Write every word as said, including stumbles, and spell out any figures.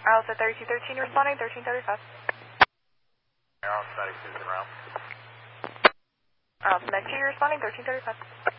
Alpha thirty-two thirteen responding, thirteen thirty-five. Alpha static Susan Round. Alpha Mech two responding, thirteen thirty-five.